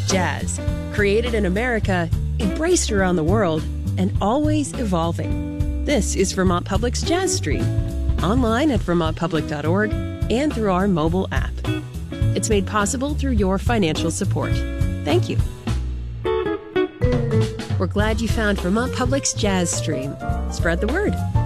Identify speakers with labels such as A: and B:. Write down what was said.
A: jazz, created in America, embraced around the world, and always evolving. This is Vermont Public's Jazz Stream, online at vermontpublic.org and through our mobile app. It's made possible through your financial support. Thank you. We're glad you found Vermont Public's Jazz Stream. Spread the word.